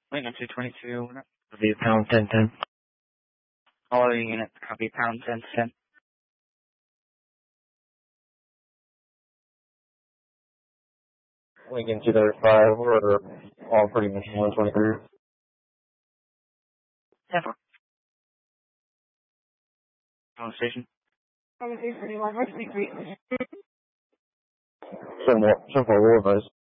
Lincoln 222. Copy pound 1010. All units, copy pound 1010. Lincoln 235, we're all pretty much 123. 10-4. On the station. 7-4 war advice.